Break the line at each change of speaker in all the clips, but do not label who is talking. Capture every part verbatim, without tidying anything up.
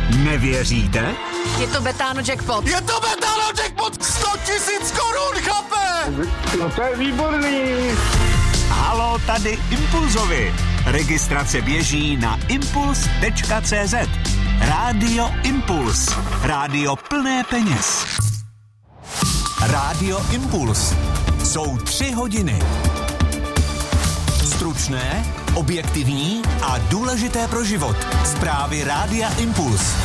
Nevěříte?
Je to Betano jackpot.
Je to Betano jackpot! sto tisíc korun, chápe?
No to je výborný.
Haló, tady Impulzovi. Registrace běží na impuls tečka cé zet. Rádio Impuls. Rádio plné peněz. Rádio Impuls. Jsou tři hodiny. Stručné, objektivní a důležité pro život. Zprávy Rádia Impuls.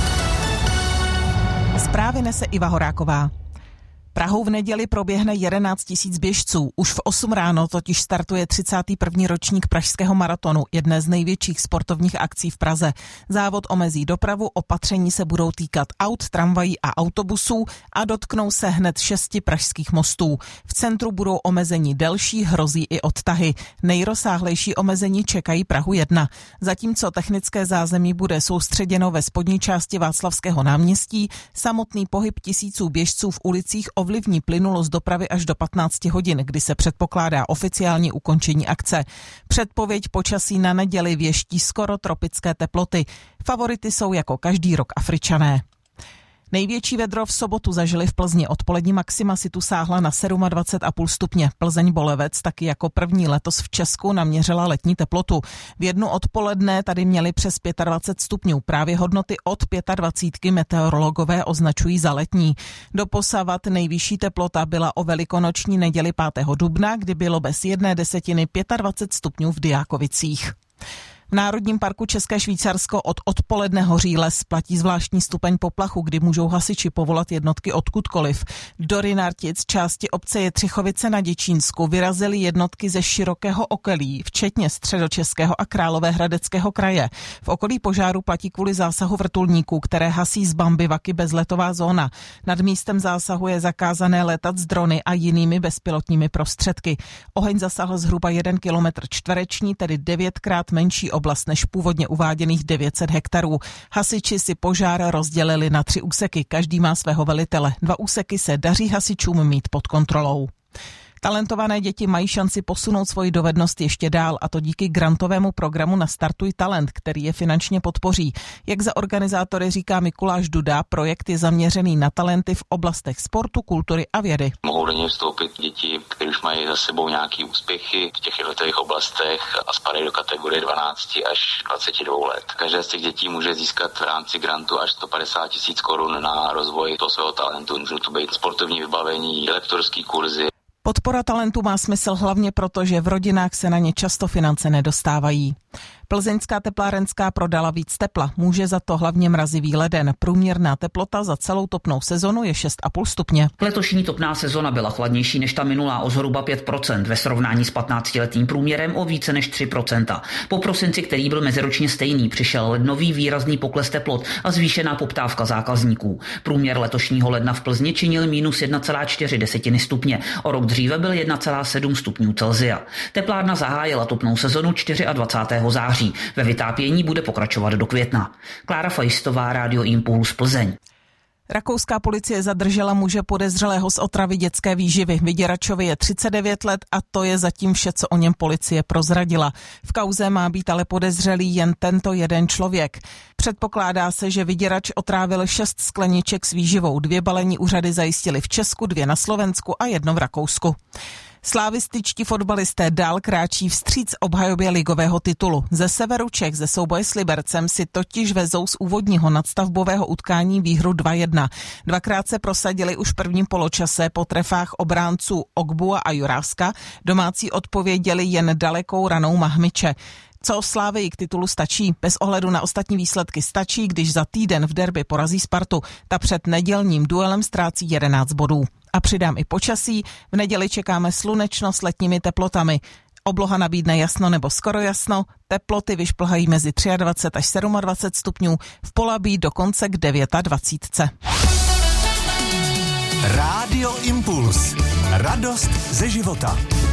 Zprávy nese Iva Horáková. Prahou v neděli proběhne jedenáct tisíc běžců. Už v osm ráno totiž startuje třicátý první ročník pražského maratonu, jedné z největších sportovních akcí v Praze. Závod omezí dopravu, opatření se budou týkat aut, tramvají a autobusů a dotknou se hned šesti pražských mostů. V centru budou omezení delší, hrozí i odtahy. Nejrozsáhlejší omezení čekají Prahu jedna. Zatímco technické zázemí bude soustředěno ve spodní části Václavského náměstí, samotný pohyb tisíců běžců v ulicích ovlivní plynulost dopravy až do patnáct hodin, kdy se předpokládá oficiální ukončení akce. Předpověď počasí na neděli věští skoro tropické teploty. Favority jsou jako každý rok Afričané. Největší vedro v sobotu zažili v Plzni. Odpolední maxima si tu sáhla na dvacet sedm celá pět stupně. Plzeň Bolevec taky jako první letos v Česku naměřila letní teplotu. V jednu odpoledne tady měli přes dvacet pět stupňů. Právě hodnoty od dvacet pět meteorologové označují za letní. Doposavat nejvyšší teplota byla o velikonoční neděli pátého dubna, kdy bylo bez jedné desetiny dvacet pět stupňů v Dyákovicích. V Národním parku České Švýcarsko od odpoledne hoří les, platí zvláštní stupeň poplachu, kdy můžou hasiči povolat jednotky odkudkoliv. Do Rynartic, části obce Jetřichovice na Děčínsku, vyrazily jednotky ze širokého okolí, včetně Středočeského a Královéhradeckého kraje. V okolí požáru platí kvůli zásahu vrtulníků, které hasí z bambivaky bezletová zóna. Nad místem zásahu je zakázané létat s drony a jinými bezpilotními prostředky. Oheň zasahl zhruba jeden kilometr čtvereční, tedy devětkrát menší oblast než původně uváděných devět set hektarů. Hasiči si požár rozdělili na tři úseky, každý má svého velitele. Dva úseky se daří hasičům mít pod kontrolou. Talentované děti mají šanci posunout svoji dovednost ještě dál, a to díky grantovému programu Nastartuj talent, který je finančně podpoří. Jak za organizátory říká Mikuláš Duda, projekt je zaměřený na talenty v oblastech sportu, kultury a vědy.
Mohou do něj vstoupit děti, které už mají za sebou nějaké úspěchy v těch jednotlivých oblastech a spadají do kategorie dvanáct až dvacet dva let. Každé z těch dětí může získat v rámci grantu až sto padesát tisíc korun na rozvoj toho svého talentu. Můžou to být sportovní vybavení, lektorský kurzy.
Podpora talentu má smysl hlavně proto, že v rodinách se na ně často finance nedostávají. Plzeňská teplárenská prodala víc tepla. Může za to hlavně mrazivý leden. Průměrná teplota za celou topnou sezonu je šest a půl stupně.
Letošní topná sezona byla chladnější než ta minulá o zhruba pět procent, ve srovnání s patnáctiletým průměrem o více než tři procenta. Po prosinci, který byl meziročně stejný, přišel lednový výrazný pokles teplot a zvýšená poptávka zákazníků. Průměr letošního ledna v Plzni činil minus jedna celá čtyři desetiny stupně. O rok dříve byl jedna celá sedm stupňů Celsia. Teplárna zahájila topnou sezonu dvacátého čtvrtého září. Ve vytápění bude pokračovat do května. Klára Fajstová, Rádio Impuls, Plzeň.
Rakouská policie zadržela muže podezřelého z otravy dětské výživy. Vyděračovi je třicet devět let a to je zatím vše, co o něm policie prozradila. V kauze má být ale podezřelý jen tento jeden člověk. Předpokládá se, že vyděrač otrávil šest skleniček s výživou. Dvě balení úřady zajistily v Česku, dvě na Slovensku a jedno v Rakousku. Slávističtí fotbalisté dál kráčí vstříc obhajobě ligového titulu. Ze severu Čech ze souboje s Libercem si totiž vezou z úvodního nadstavbového utkání výhru dva jedna. Dvakrát se prosadili už v prvním poločase po trefách obránců Ogbua a Juráska. Domácí odpověděli jen dalekou ranou Mahmiče. Co Slávii k titulu stačí? Bez ohledu na ostatní výsledky stačí, když za týden v derby porazí Spartu. Ta před nedělním duelem ztrácí jedenáct bodů. A přidám i počasí. V neděli čekáme slunečno s letními teplotami. Obloha nabídne jasno nebo skoro jasno. Teploty vyšplhají mezi dvacet tři až dvacet sedm stupňů. V Polabí dokonce k dvacet devět.
Rádio Impuls. Radost ze života.